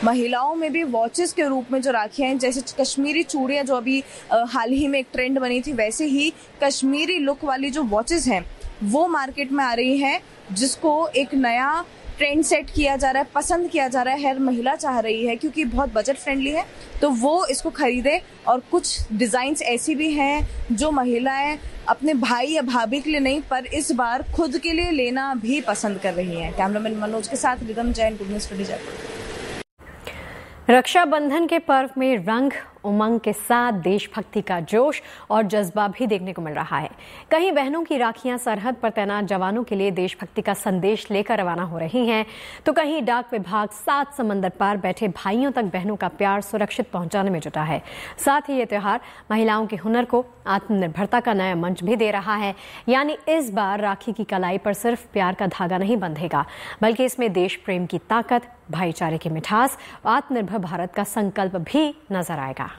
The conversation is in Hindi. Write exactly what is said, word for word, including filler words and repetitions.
महिलाओं में भी वॉचेस के रूप में जो राखियां हैं, जैसे कश्मीरी चूड़ियां जो अभी हाल ही में एक ट्रेंड बनी थी, वैसे ही कश्मीरी लुक वाली जो वॉचेस हैं वो मार्केट में आ रही हैं, जिसको एक नया ट्रेंड सेट किया जा रहा है, पसंद किया जा रहा है, हर महिला चाह रही है क्योंकि बहुत बजट फ्रेंडली है, तो वो इसको खरीदे। और कुछ डिज़ाइंस ऐसी भी हैं जो महिलाएं अपने भाई या भाभी के लिए नहीं, पर इस बार खुद के लिए लेना भी पसंद कर रही हैं। कैमरामैन मनोज के साथ rhythm Jain, good news studio Jaipur. Rakshabandhan के पर्व में रंग उमंग के साथ देशभक्ति का जोश और जज्बा भी देखने को मिल रहा है। कहीं बहनों की राखियां सरहद पर तैनात जवानों के लिए देशभक्ति का संदेश लेकर रवाना हो रही हैं, तो कहीं डाक विभाग सात समंदर पार बैठे भाइयों तक बहनों का प्यार सुरक्षित पहुंचाने में जुटा है। साथ ही ये त्योहार महिलाओं के हुनर को आत्मनिर्भरता का नया मंच भी दे रहा है। यानी इस बार राखी की कलाई पर सिर्फ प्यार का धागा नहीं बंधेगा, बल्कि इसमें देश प्रेम की ताकत, भाईचारे की मिठास, आत्मनिर्भर भारत का संकल्प भी नजर आएगा।